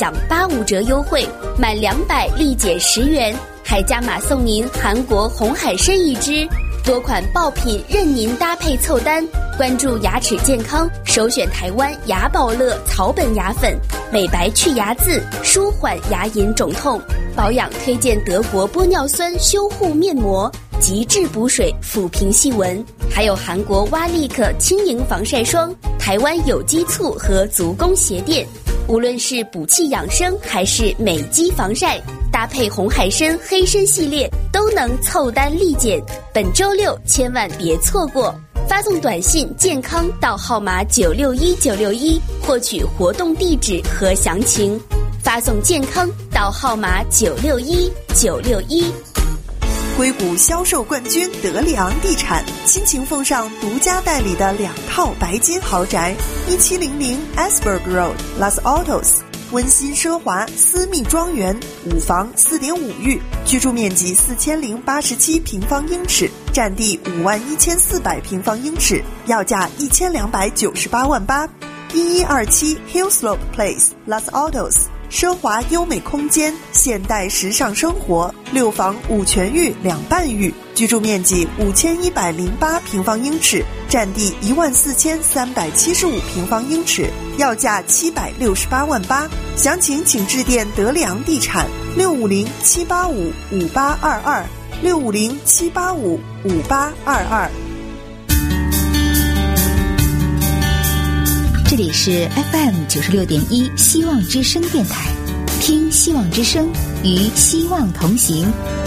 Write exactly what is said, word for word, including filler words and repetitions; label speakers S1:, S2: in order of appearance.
S1: 享八五折优惠，满两百立减十元，还加码送您韩国红海参一支。多款爆品任您搭配凑单，关注牙齿健康，首选台湾牙宝乐草本牙粉，美白去牙渍，舒缓牙龈肿痛。保养推荐德国玻尿酸修护面膜，极致补水，抚平细纹。还有韩国蛙利克轻盈防晒霜，台湾有机醋和足弓鞋垫。无论是补气养生还是美肌防晒，搭配红海参黑参系列都能凑单立减。本周六千万别错过，发送短信健康到号码九六一九六一获取活动地址和详情，发送健康到号码九六一九六一。
S2: 硅谷销售冠军德里昂地产倾情奉上独家代理的两套白金豪宅，一七零零 Asberg Road Los Altos， 温馨奢华私密庄园，五房 四点五 浴，居住面积四千零八十七平方英尺，占地五万一千四百平方英尺，要价一千两百九十八万八。一一二七 Hillslope Place Los Altos，奢华优美空间，现代时尚生活，六房五全浴两半浴，居住面积五千一百零八平方英尺，占地一万四千三百七十五平方英尺，要价七百六十八万八。详情请致电德里昂地产六五零七八五五八二二六五零七八五五八二二。
S3: 这里是 F M 九十六点一希望之声电台，听希望之声，与希望同行。